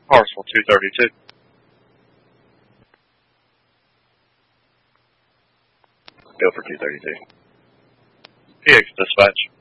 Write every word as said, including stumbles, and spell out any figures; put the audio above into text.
Parcel two thirty-two. Go for two thirty-two. P X dispatch.